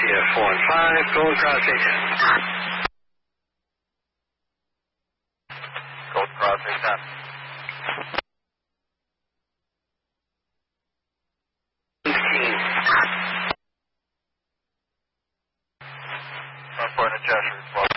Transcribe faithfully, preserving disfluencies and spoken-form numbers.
C F four one five, Gold Cross eight ten. Gold Cross eight ten. North Point of Cheshire, twelve.